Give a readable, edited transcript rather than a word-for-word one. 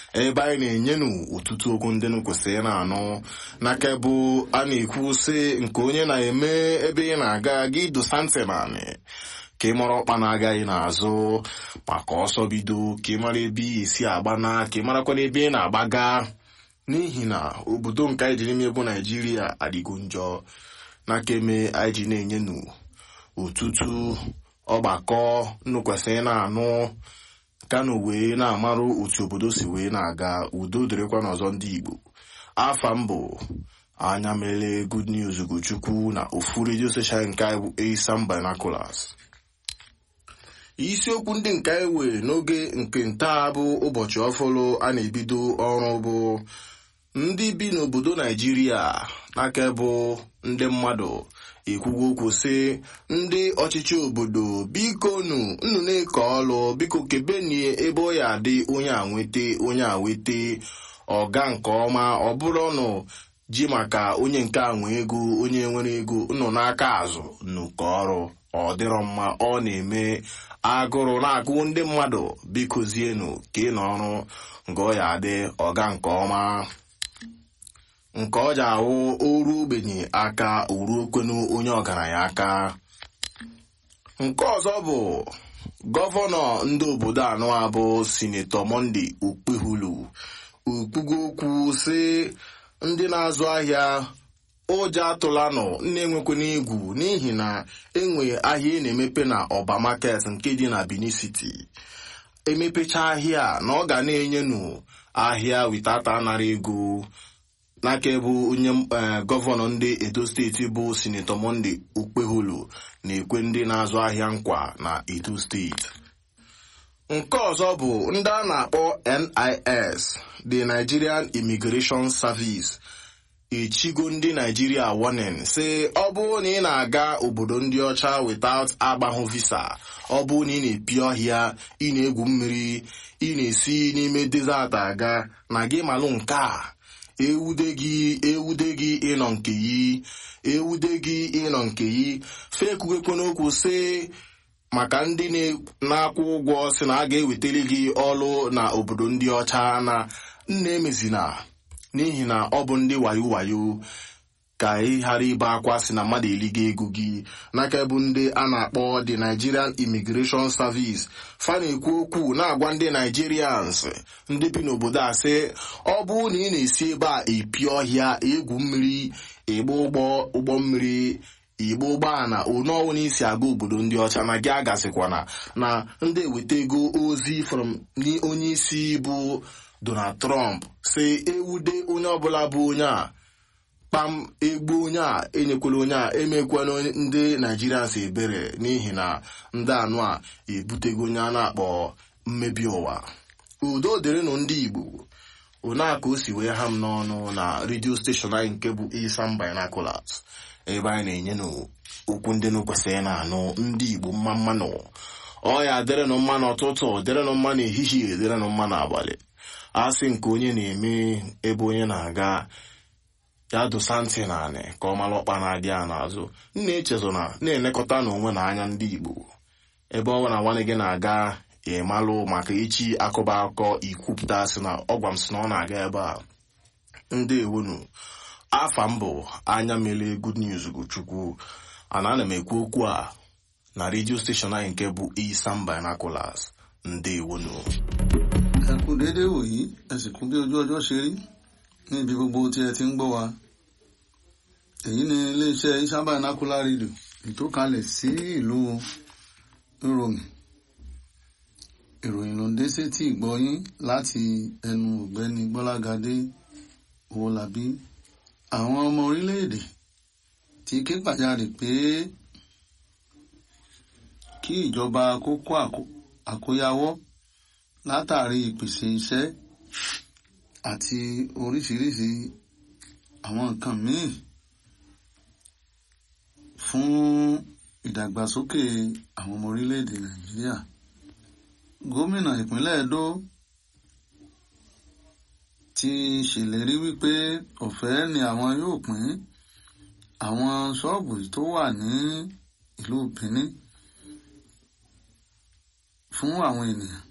ebe anyị na-enyenu ụtụtụ okwu ndị kwesịrị na-anụ n'aka bụ a na-ekwu sị nke onye na-eme ebe ị na-aga gị dosa ntị naanị ka ị mara ọkpa na-agaghị n'azụ maka ọsọ bido ka ị mara ebe ị esi agbana ka ị marakwana ebe ị na-agbaga n'ihi na obodo nke anyị ji n'ime bụ Naijiria adịgo njọ n'aka eme anyị ji na-enyenu ụtụtụ ọgbakọ kwesịrị na-anụ kanu wee na-amarụ otu obodo si wee na-aga udo dịrịkwa n'ọzọ ndị Igbo afa mbụ anya mele Good News Ugochukwu na ofu redio station nke anyị bụ Isam Binoculars. Isiokwu ndị nke anyị wee n'oge nke ntaa bụ ụbọchị ọfụlụ a na-ebido ọrụ bụ ndị bi n'obodo Naijiria n'aka bụ ndị mmadụ ekwugo okwu sị ndị ọchịchị obodo biko unu na-eke ọlụ biko kebenie ebe ọ ya adị onye a nwete ọga nke ọma ọ bụrụ nụ ji maka onye nke a nwee ego onye nwere ego unu n'aka azụ nnukwu ọrụ ọ dịrọ mma ọ na-eme agụrụ na-agụ ndị mmadụ bikozienu ka ị n'ọrụ nke ọ ya adị ọga nke ọma nke ọ ji ahụ oru ogbenye aka uru okwenu onye ọgaranya aka. Nke ọzọ bụ gọvanọ ndị obodo anọ abụ Sinetọ Monday Okpehulu okpugo okwu sị ndị na-azụ ahịa ụjọ atụlanụ na-enwekwana egwu n'ihi na enwe ahịa ị na-emepe na Ọba Market nke dị na Benin City. Emepecha ahịa na ọ ga na-enyenu ahịa witata anara ego n'aka bụ onye gọvanọ ndị Edo steeti bụ Sinetọ Monday Okpehulu na-ekwe ndị na-azụ ahịa nkwa na Edo steeti. Nke ọzọ bụ ndị a na-akpọ NIS the Nigerian Immigration Service echigo ndị Naijiria warning sị ọ bụrụ na ị na-aga obodo ndị ọcha without agbahụ visa, ọ bụrụ na ị na-epi ọhịa, ị na-egwu mmiri, ị na-esi n'ime desert aga na gị malụ nke a ewude gị ịnọ nke yi fekwugekwe n'okwu sị maka ndị na-akwụ ụgwọ sị na a ga-ewetara gị ọlụ na obodo ndị ọcha na nna emezina n'ihi na ọ bụ ndị wayo ka ị ghara ibe akwa sị na mmadụ eligo ego gị n'aka bụ ndị a na-akpọ the Nigerian Immigration Service. Fa na-ekwu okwu na-agwa ndị Nigerians ndị bi n'obodo a sị ọ bụrụ na ị na-esi ebe a epi ọhịa, egwu mmiri, ịgba ụgbọ mmiri, igbo ụgbọala one ọnwụ na isi aga obodo ndị ọcha na gị agasịkwana na ndị eweta ego ozi from onye isi bụ Donald Trump si ewude onye ọbụla bụ onye a kpam egbu onye a enyekwala onye a emekwana ndị Naijiria si ebere n'ihi na ndị anụ a ebutego onye a na-akpọ mmebi ụwa. Udo dịrịnụ ndị Igbo onaka o si wee ha m n'ọnụ na redio steshọn anyị nke bụ Isam Binoculars ebe anyị na-enye n'okwu ndị kwesịrị na-anụ ndị Igbo mmanụ ọ ya dịrịnụ mma n'ụtụtụ, dịrịnụ mma n'ehihie, dịrịnụ mma n'abalị. Asị nke onye na-eme ebe onye na-aga ya dosa ntị naanị ka ọ mara ọkpa na-adị ya n'azụ. Na-echezona na-elekọta n'onwe na anya ndị Igbo ebe ọ na nwanne gị na-aga ịmalụ maka echi akụba akọ ikwupụta sị na ọgwa m sị na ọ na-aga ebe a. Ndị ewonu afa mbụ anya mele Good News Ugochukwu ana m ekwu okwu a na redio steshọn anyị nke bụ Isam Binoculars. Ndị ewonu ẹkùn déédéé wòyí ẹsìnkú bí ojú ọjọ́ ṣe rí níbi gbogbo tí ẹ ti ń gbọ́ wa. Èyí ni iléeṣẹ́ Isam Binocular Radio ìtòkalẹ̀ sí ìlú ìròyìn ló ń dé sétí ìgbọ́yín láti ẹnu ọ̀gbẹ́ni Gbọ́lágadé Owólabí. Àwọn ọmọ orílẹ̀-èdè ti ké gbàjarè pé kí ìjọba kó kó àkóyawọ́ látàrí ìpèsè iṣẹ́ àti oríṣiríṣi àwọn nǹkan míì fún ìdàgbàsókè àwọn ọmọ orílẹ̀-èdè Nàìjíríà. Gómìnà ìpínlẹ̀ Ẹdó ti ṣèlérí wípé ọ̀fẹ́ ni àwọn yóò pín àwọn ṣọ́ọ̀bù tó wà ní ìlú Benin fún àwọn ènìyàn